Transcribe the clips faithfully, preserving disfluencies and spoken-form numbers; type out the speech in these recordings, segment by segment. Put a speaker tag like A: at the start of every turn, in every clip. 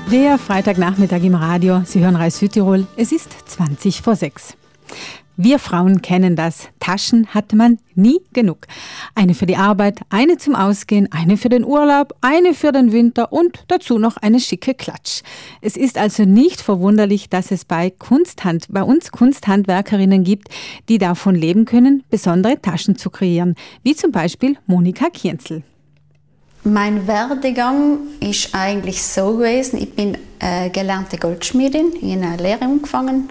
A: Der Freitagnachmittag im Radio. Sie hören Reis Südtirol. Es ist zwanzig vor sechs. Wir Frauen kennen das. Taschen hat man nie genug. Eine für die Arbeit, eine zum Ausgehen, eine für den Urlaub, eine für den Winter und dazu noch eine schicke Klatsch. Es ist also nicht verwunderlich, dass es bei Kunsthand, bei uns Kunsthandwerkerinnen gibt, die davon leben können, besondere Taschen zu kreieren, wie zum Beispiel Monika Kienzel.
B: Mein Werdegang ist eigentlich so gewesen, ich bin äh, gelernte Goldschmiedin, in einer Lehre angefangen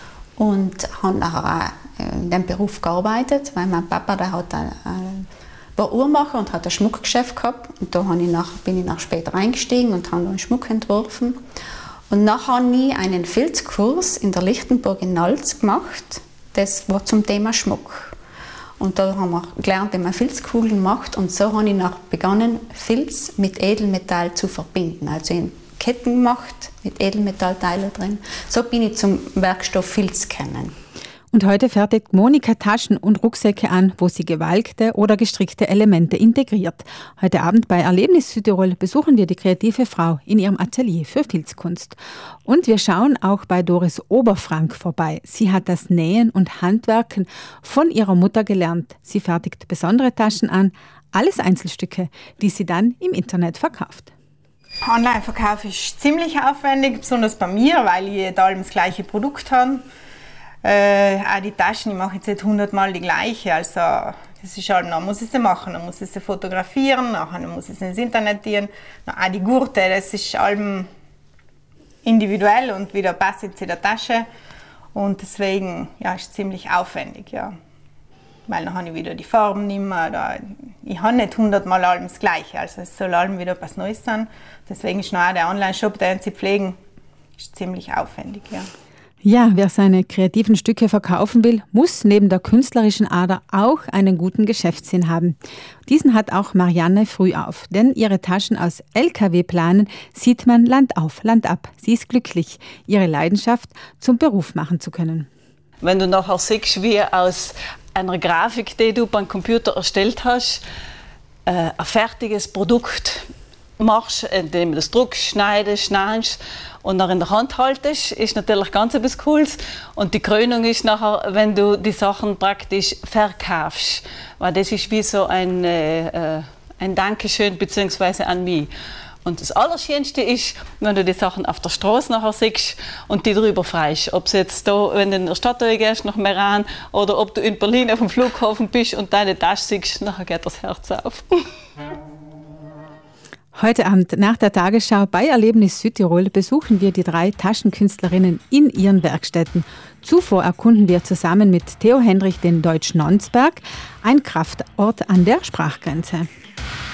B: und habe nachher auch in diesem Beruf gearbeitet, weil mein Papa der hat ein, ein, war Uhrmacher und hat ein Schmuckgeschäft gehabt. Und da habe ich nach, bin ich nach später eingestiegen und habe einen Schmuck entworfen. Und nachher habe ich einen Filzkurs in der Lichtenburg in Nalz gemacht, das war zum Thema Schmuck. Und da haben wir gelernt, wie man Filzkugeln macht. Und so habe ich nach begonnen, Filz mit Edelmetall zu verbinden. Also in Ketten gemacht, mit Edelmetallteilen drin. So bin ich zum Werkstoff Filz gekommen.
A: Und heute fertigt Monika Taschen und Rucksäcke an, wo sie gewalkte oder gestrickte Elemente integriert. Heute Abend bei Erlebnis Südtirol besuchen wir die kreative Frau in ihrem Atelier für Filzkunst. Und wir schauen auch bei Doris Oberfrank vorbei. Sie hat das Nähen und Handwerken von ihrer Mutter gelernt. Sie fertigt besondere Taschen an, alles Einzelstücke, die sie dann im Internet verkauft.
C: Online-Verkauf ist ziemlich aufwendig, besonders bei mir, weil ich jeden Abend das gleiche Produkt habe. Äh, auch die Taschen, ich mache jetzt nicht hundertmal die gleiche, also das ist halt, dann muss ich sie machen, dann muss ich sie fotografieren, dann muss ich sie ins Internet gehen. Auch die Gurte, das ist allem individuell und wieder passt jetzt in der Tasche und deswegen ja, ist es ziemlich aufwendig, ja. Weil dann habe ich wieder die Farben nicht mehr, oder ich habe nicht hundertmal allem das Gleiche, also es soll allem wieder was Neues sein. Deswegen ist noch auch der Online-Shop, den sie pflegen, ist ziemlich aufwendig, ja.
A: Ja, wer seine kreativen Stücke verkaufen will, muss neben der künstlerischen Ader auch einen guten Geschäftssinn haben. Diesen hat auch Marianne Frühauf, denn ihre Taschen aus L K W-Planen sieht man Land auf, Land ab. Sie ist glücklich, ihre Leidenschaft zum Beruf machen zu können.
D: Wenn du nachher siehst, wie aus einer Grafik, die du beim Computer erstellt hast, ein fertiges Produkt machst, indem du das druckst, schneidest, schneidest und dann in der Hand haltest, ist natürlich ganz etwas Cooles. Und die Krönung ist nachher, wenn du die Sachen praktisch verkaufst. Weil das ist wie so ein, äh, ein Dankeschön bzw. an mich. Und das Allerschönste ist, wenn du die Sachen auf der Straße nachher siehst und die drüber freust. Ob du jetzt da, wenn du in der Stadt gehst, nach Meran, oder ob du in Berlin auf dem Flughafen bist und deine Tasche siehst, nachher geht das Herz auf.
A: Heute Abend nach der Tagesschau bei Erlebnis Südtirol besuchen wir die drei Taschenkünstlerinnen in ihren Werkstätten. Zuvor erkunden wir zusammen mit Theo Hendrich den Deutsch Nonsberg, ein Kraftort an der Sprachgrenze.